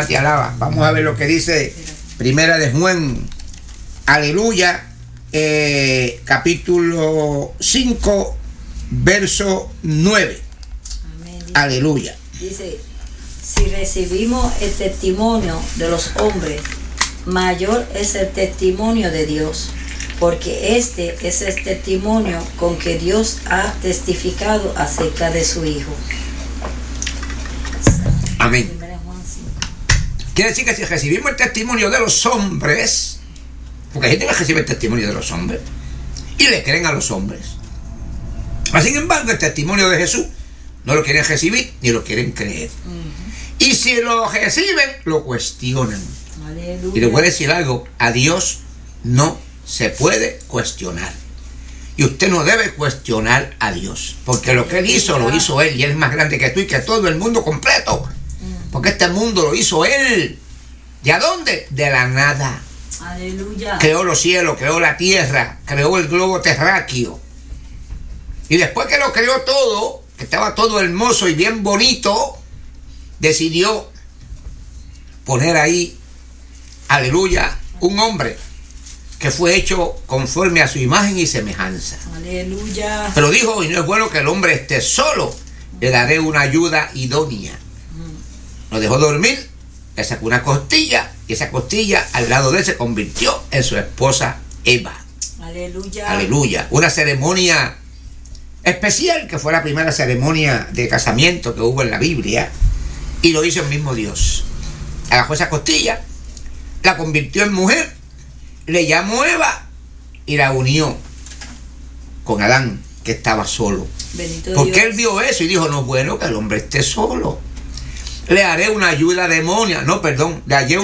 alma te alaba. Vamos a ver lo que dice Primera de Juan, aleluya, capítulo 5, verso 9. Amén. Aleluya. Dice, si recibimos el testimonio de los hombres, mayor es el testimonio de Dios, porque este es el testimonio con que Dios ha testificado acerca de su Hijo. Amén. 1 Juan 5. Quiere decir que si recibimos el testimonio de los hombres, porque hay gente que recibe el testimonio de los hombres y le creen a los hombres. Sin embargo, el testimonio de Jesús no lo quieren recibir ni lo quieren creer. Y si lo reciben, lo cuestionan. Aleluya. Y les voy a decir algo, a Dios no se puede cuestionar. Y usted no debe cuestionar a Dios, porque lo que Él hizo, lo hizo Él, y Él es más grande que tú y que todo el mundo completo. Porque este mundo lo hizo Él. ¿De a dónde? De la nada. Aleluya. Creó los cielos, creó la tierra, creó el globo terráqueo. Y después que lo creó todo, que estaba todo hermoso y bien bonito, decidió poner ahí, aleluya, un hombre que fue hecho conforme a su imagen y semejanza. Aleluya. Pero dijo, y no es bueno que el hombre esté solo, le daré una ayuda idónea. Lo dejó dormir, le sacó una costilla, y esa costilla al lado de él se convirtió en su esposa Eva. Aleluya. Aleluya. Una ceremonia especial, que fue la primera ceremonia de casamiento que hubo en la Biblia, y lo hizo el mismo Dios. Agarró esa costilla, la convirtió en mujer, le llamó Eva y la unió con Adán, que estaba solo. Bendito Porque Dios. él vio eso y dijo, no es bueno que el hombre esté solo. Le haré una ayuda demonia. No, perdón, le haré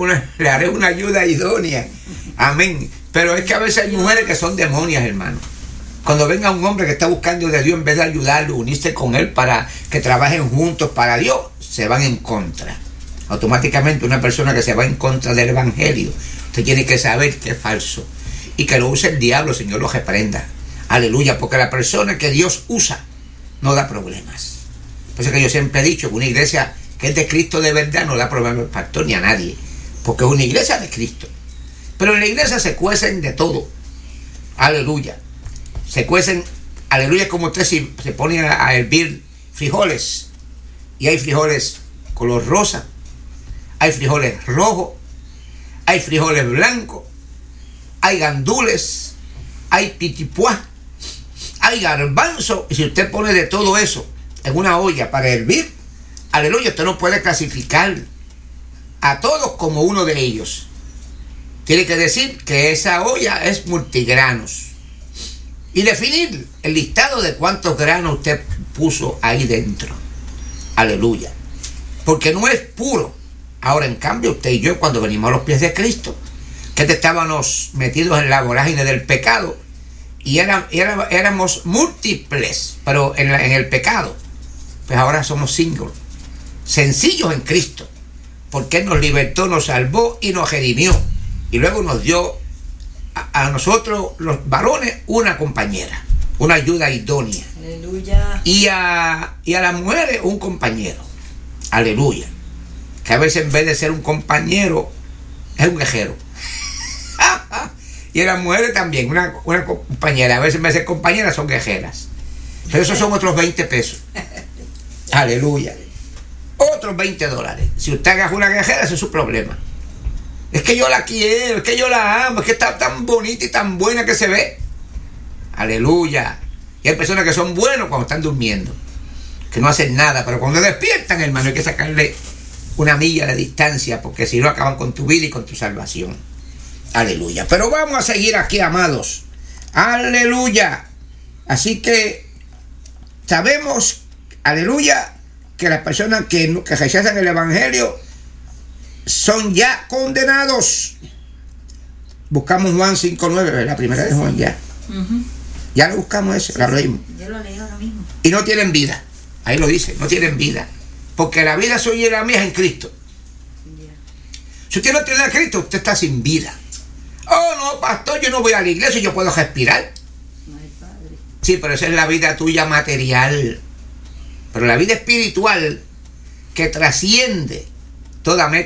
una ayuda idónea. Amén. Pero es que a veces hay mujeres que son demonias, hermano. Cuando venga un hombre que está buscando de Dios, en vez de ayudarlo, unirse con él para que trabajen juntos para Dios, se van en contra. Automáticamente una persona que se va en contra del evangelio, usted tiene que saber que es falso y que lo use el diablo, Señor lo reprenda. Aleluya, porque la persona que Dios usa no da problemas. Por eso que yo siempre he dicho que una iglesia que es de Cristo de verdad no da problemas al pastor ni a nadie, porque es una iglesia de Cristo. Pero en la iglesia se cuecen de todo. Aleluya. Se cuecen, aleluya, como usted se pone a hervir frijoles, y hay frijoles color rosa, hay frijoles rojos, hay frijoles blancos, hay gandules, hay pitipuá, hay garbanzo, y si usted pone de todo eso en una olla para hervir, aleluya, usted no puede clasificar a todos como uno de ellos. Tiene que decir que esa olla es multigranos y definir el listado de cuántos granos usted puso ahí dentro. Aleluya. Porque no es puro. Ahora, en cambio, usted y yo, cuando venimos a los pies de Cristo, que estábamos metidos en la vorágine del pecado, y éramos múltiples, pero en el pecado, pues ahora somos singles, sencillos en Cristo, porque Él nos libertó, nos salvó y nos redimió, y luego nos dio a nosotros, los varones, una compañera, una ayuda idónea. Aleluya. Y a las mujeres, un compañero. Aleluya. Que a veces en vez de ser un compañero, es un guerrero. Y a las mujeres también, una compañera. A veces en vez de ser compañeras, son guerreras. Pero esos son otros 20 pesos. Aleluya. Otros $20. Si usted agarra una guerrera, ese es su problema. Es que yo la quiero, es que yo la amo, es que está tan bonita y tan buena que se ve. Aleluya. Y hay personas que son buenos cuando están durmiendo, que no hacen nada, pero cuando despiertan, hermano, hay que sacarle una milla de distancia, porque si no acaban con tu vida y con tu salvación. Aleluya. Pero vamos a seguir aquí, amados. Aleluya. Así que sabemos, aleluya, que las personas que rechazan el evangelio son ya condenados. Buscamos Juan 5:9, la primera de Juan ya. Ya lo buscamos eso, la leímos. Yo lo leí ahora mismo. Y no tienen vida. Ahí lo dice, no tienen vida. Porque la vida suya y la mía es en Cristo. Si usted no tiene a Cristo, usted está sin vida. Oh, no, pastor, yo no voy a la iglesia y yo puedo respirar. Ay, Padre. Sí, pero esa es la vida tuya material. Pero la vida espiritual, que trasciende toda meta